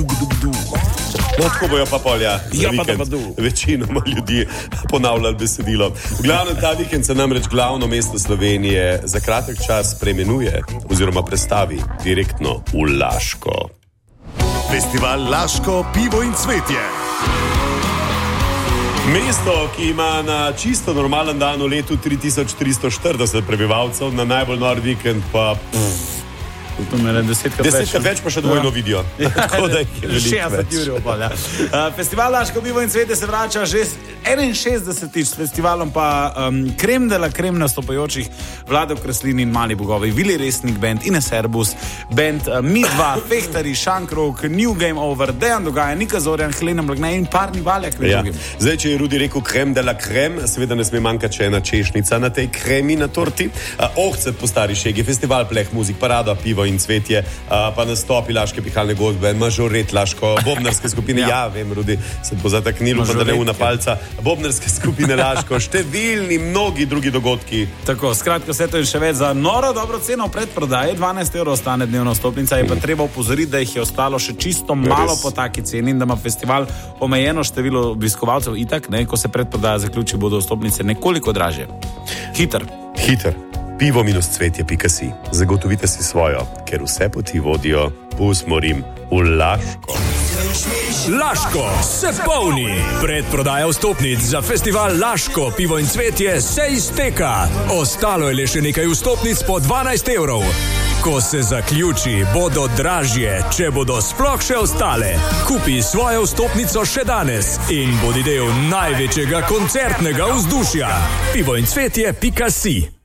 No, tako bojo pa polja. Večinoma ljudi ponavljali besedilo. V glavnem, ta vikend se namreč glavno mesto Slovenije za kratek čas preimenuje oziroma prestavi direktno v Laško. Festival Laško, pivo in cvetje. Mesto, ki ima na čisto normalen dan v letu 3340 prebivalcev, na najbolj nor vikend pa... Desetkrat več pa še dvojno vidijo. Tako da je veliko 60 jurjev pa, ja. Festival Laško pivo in cvetje se vrača že 61. s festivalom pa krem de la krem nastopajočih Vlado Kreslin in Mali bogovi, Vili Resnik band, Ines Erbus band, Mi2, Fehtari, Šankrok, New Game Over, Dejan Dogaja, Nika Zorjan, Helena Blagne in Parni Valjak. Ja. Zdaj, če je Rudi rekel krem de la krem, seveda ne sme manjkati še ena češnjica na tej kremi na torti. Ohcet po stari šegi, festival pleh muzik, parada pivo in cvetje, pa nastopi Laške pihalne godbe, mažoret Laško, bobnarske skupine, ja, vem, Rudi, se bo zataknilo, pa da ne una palca, bobnarske skupine Laško, številni, mnogi drugi dogodki. Tako, skratka, vse to in še več za noro dobro ceno v predprodaji, 12 € stane dnevna vstopnica, je pa treba opozoriti, da jih je ostalo še čisto malo po taki ceni in da ima festival omejeno število obiskovalcev itak, ne, ko se predprodaja zaključi, bodo vstopnice nekoliko dražje. Hiter. Pivo-cvetje.si. Zagotovite si svojo, ker vse poti vodijo, pusmorim, v Laško. Laško se polni. Predprodaja vstopnic za festival Laško pivo in cvetje se izteka. Ostalo je le še nekaj vstopnic po 12 €. Ko se zaključi, bodo dražje, če bodo sploh še ostale. Kupi svojo vstopnico še danes in bodi del največjega koncertnega vzdušja. Pivoincvetje.si